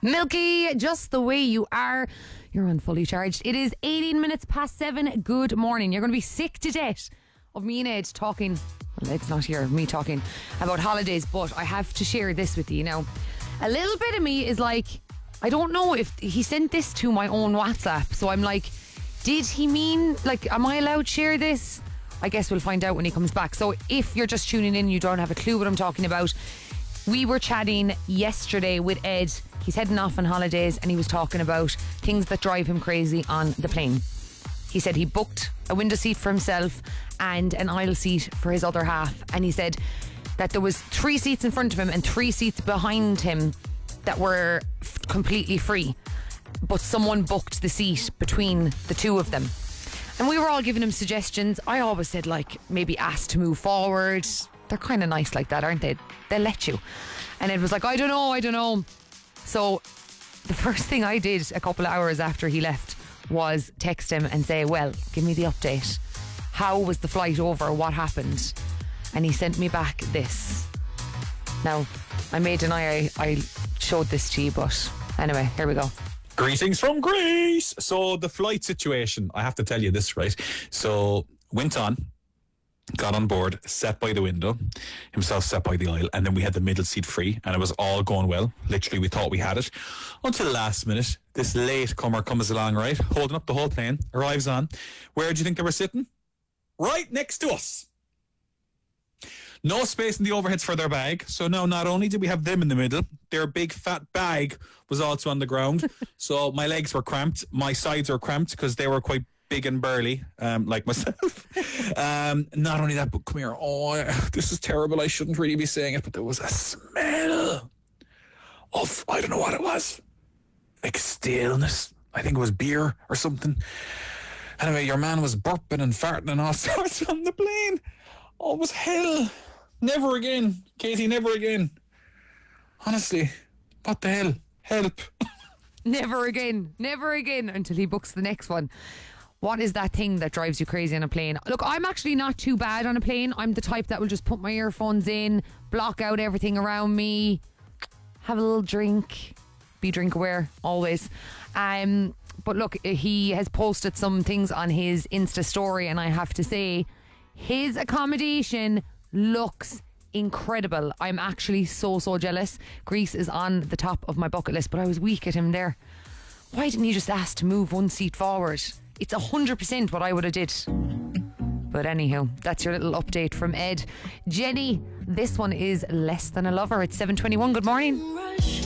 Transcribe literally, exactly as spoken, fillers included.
Milky, just the way you are. You're on Fully Charged. It is eighteen minutes past seven. Good morning. You're going to be sick to death of me and Ed talking. Well, it's not here, me talking about holidays, but I have to share this with you now. A little bit of me is like, I don't know if he sent this to my own WhatsApp, so I'm like, did he mean, like, am I allowed to share this? I guess we'll find out when he comes back. So if you're just tuning in, you don't have a clue what I'm talking about. We were chatting yesterday with Ed. He's heading off on holidays and he was talking about things that drive him crazy on the plane. He said he booked a window seat for himself and an aisle seat for his other half. And he said that there was three seats in front of him and three seats behind him that were f- completely free. But someone booked the seat between the two of them. And we were all giving him suggestions. I always said, like, maybe ask to move forward. They're kind of nice like that, aren't they? They'll let you. And Ed was like, I don't know, I don't know. So the first thing I did a couple of hours after he left was text him and say, well, give me the update. How was the flight over? What happened? And he sent me back this. Now, I may deny I, I showed this to you, but anyway, here we go. Greetings from Greece. So the flight situation, I have to tell you this, right? So went on, got on board, sat by the window, himself sat by the aisle, and then we had the middle seat free, and it was all going well. Literally, we thought we had it. Until the last minute, this late comer comes along, right? Holding up the whole plane, arrives on. Where do you think they were sitting? Right next to us. No space in the overheads for their bag. So now not only did we have them in the middle, their big fat bag was also on the ground. So my legs were cramped. My sides were cramped because they were quite big and burly, um, like myself. um, not only that, but come here. Oh, this is terrible. I shouldn't really be saying it, but there was a smell of, I don't know what it was. Like staleness. I think it was beer or something. Anyway, your man was burping and farting and all sorts on the plane. Oh, it was hell. Never again, Katie, never again. Honestly, what the hell? Help. Never again, never again until he books the next one. What is that thing that drives you crazy on a plane? Look, I'm actually not too bad on a plane. I'm the type that will just put my earphones in, block out everything around me, have a little drink, be drink aware always. Um, but look, he has posted some things on his Insta story, and I have to say, his accommodation looks incredible. I'm actually so, so jealous. Greece is on the top of my bucket list, but I was weak at him there. Why didn't he just ask to move one seat forward? It's one hundred percent what I would have did. But anyhow, that's your little update from Ed. Jenny, this one is Less Than a Lover. It's seven twenty-one. Good morning.